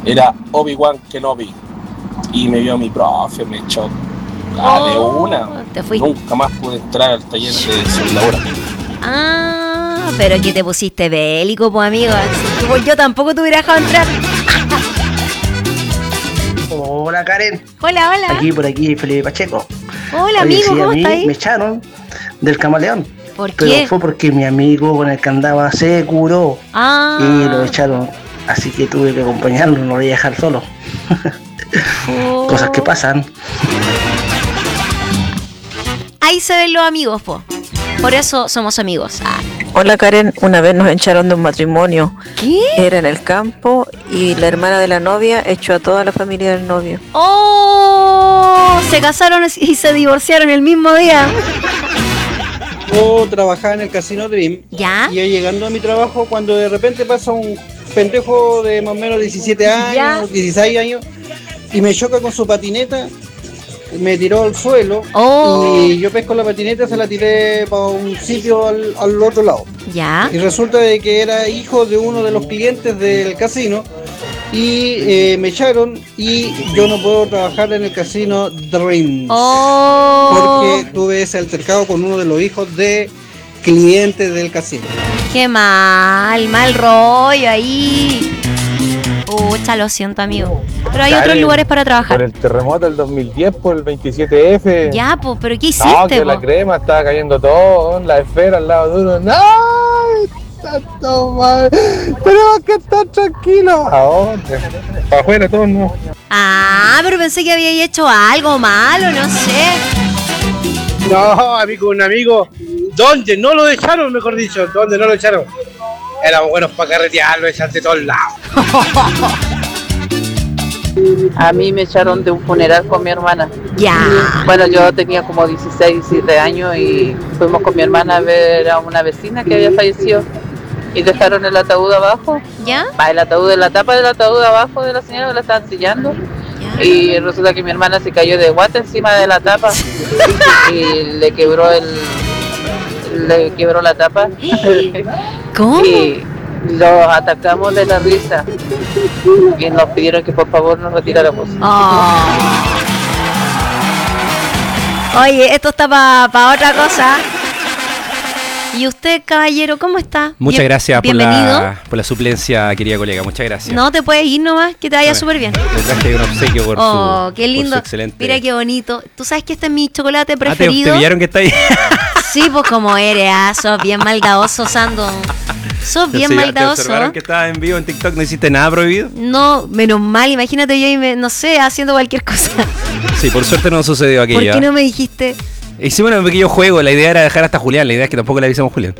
era Obi-Wan Kenobi. Y me vio mi profe, me echó de una. Te fuiste. Nunca más pude entrar al taller de soldadura. Ah, pero que te pusiste bélico, pues amigo. Pues yo tampoco te hubiera dejado entrar. Hola Karen. Hola, hola. Por aquí Felipe Pacheco. Hola, Oye, amigo, sí, ¿cómo a mí estás ahí? me echaron del Camaleón. ¿Por Pero qué? fue porque mi amigo con el que andaba se curó Ah. y lo echaron. Así que tuve que acompañarlo, no lo voy a dejar solo. Cosas que pasan. Ahí se ven los amigos, po. Por eso somos amigos. Ah. Hola Karen, una vez nos echaron de un matrimonio. ¿Qué? Era en el campo y la hermana de la novia echó a toda la familia del novio. ¡Oh! Se casaron y se divorciaron el mismo día. Yo trabajaba en el Casino Dream. ¿Ya? Y yo llegando a mi trabajo, cuando de repente pasa un pendejo de más o menos 17 años, ¿Ya? 16 años, y me choca con su patineta, me tiró al suelo, Oh. y yo pesco la patineta, se la tiré para un sitio al otro lado. ¿Ya? Y resulta de que era hijo de uno de los clientes del casino, y me echaron, y yo no puedo trabajar en el Casino Dream. ¡Oh! Porque tuve ese altercado con uno de los hijos de clientes del casino. ¡Qué mal rollo ahí! Pucha, lo siento, amigo. Pero hay otros lugares para Por trabajar. el terremoto del 2010, por el 27F. Ya, pues, ¿pero qué No, hiciste, que la po? crema estaba cayendo todo, la esfera al lado de uno. ¡No! Está todo mal. Tenemos que estar tranquilos. Ahora, para afuera todos no. Ah, pero pensé que había hecho algo malo, no sé. No, amigo, un amigo. ¿Dónde no lo echaron, mejor dicho? ¿Dónde no lo echaron? Éramos buenos para carretearlo, echar de todos lados. A mí me echaron de un funeral con mi hermana. Ya. Bueno, yo tenía como 16, 17 años y fuimos con mi hermana a ver a una vecina que había fallecido y dejaron el ataúd abajo. ¿Ya? El ataúd, la tapa del ataúd abajo de la señora que la estaban sellando. Y resulta que mi hermana se cayó de guata encima de la tapa y le quebró la tapa. ¿Cómo? Y los atacamos de la risa y nos pidieron que por favor nos retiráramos. Oh. Oye, esto está para otra cosa. ¿Y usted, caballero, cómo está? Muchas gracias bienvenido. por la suplencia, querida colega. Muchas gracias. No te puedes ir nomás, que te vaya súper bien. Le traje un obsequio por Oh, su, qué lindo. por su excelente... Mira qué bonito. Tú sabes que este es mi chocolate ¿Te preferido. pillaron que está ahí? Sí, pues como eres, sos bien maldadoso, Sando. Sos bien ¿Te maldadoso. observaron que estaba en vivo en TikTok? ¿No hiciste nada prohibido? No, menos mal, imagínate yo ahí, no sé, haciendo cualquier cosa. Sí, por suerte no sucedió aquello. ¿Por qué no me dijiste? Hicimos un pequeño juego, la idea era dejar hasta Julián, la idea es que tampoco le avisamos a Julián.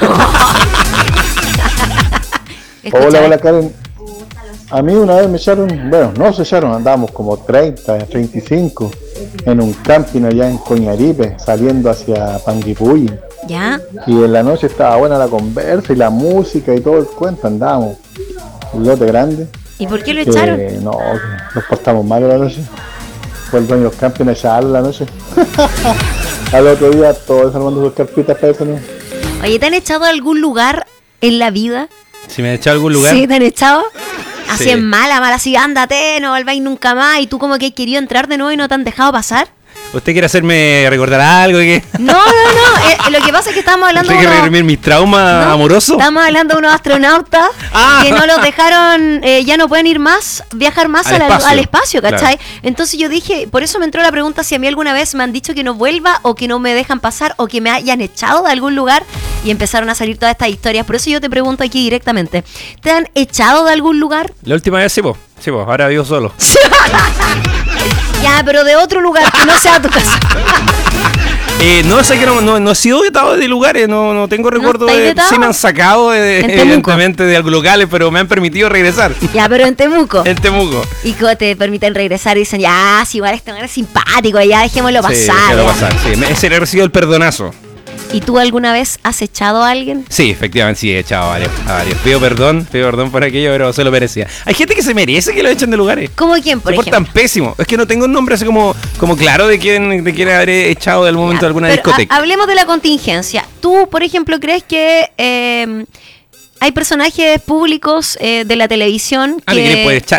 Hola Karen. A mí una vez me echaron, bueno, no se echaron, andábamos como 30, 35 en un camping allá en Coñaripe, saliendo hacia Panguipulli. ¿Ya? Y en la noche estaba buena la conversa y la música y todo el cuento, andábamos un lote grande. ¿Y por qué lo echaron? No, que nos portamos mal en la noche. Fue el dueño de los campings a echarlo la noche. Al otro día todos armando sus carpitas para eso, ¿no? Oye, ¿te han echado a algún lugar en la vida? Si me han echado a algún lugar. Sí, ¿te han echado? Así Sí. en mala, así, ándate, no volváis nunca más. Y tú como que has querido entrar de nuevo y no te han dejado pasar. ¿Usted quiere hacerme recordar algo? No. Lo que pasa es que estamos hablando ¿Usted de quiere unos... redimir mis traumas amorosos? Estamos hablando de unos astronautas que no los dejaron, ya no pueden ir más, viajar más al espacio, ¿cachai? Claro. Entonces yo dije, por eso me entró la pregunta si a mí alguna vez me han dicho que no vuelva o que no me dejan pasar o que me hayan echado de algún lugar y empezaron a salir todas estas historias. Por eso yo te pregunto aquí directamente, ¿te han echado de algún lugar? La última vez sí, ahora vivo solo. Ya, pero de otro lugar que no sea tu casa. No sé que no he sido vetado de lugares, no tengo recuerdo estáis de. vetado? Sí me han sacado evidentemente de algunos locales, pero me han permitido regresar. Ya, pero en Temuco. En Temuco. Y como te permiten regresar y dicen, ya, si igual este lugar es simpático, ya dejémoslo pasar. Sí, déjalo ya. pasar. Sí, ese he recibido el perdonazo. ¿Y tú alguna vez has echado a alguien? Sí, efectivamente sí he echado a varios. Pido perdón por aquello, pero se lo merecía. Hay gente que se merece que lo echen de lugares. ¿Cómo quién, por Se ejemplo? portan pésimo. Es que no tengo un nombre así como claro de quién haber echado de algún momento de alguna Pero discoteca. hablemos de la contingencia. ¿Tú, por ejemplo, crees que hay personajes públicos de la televisión ¿Que quieren poder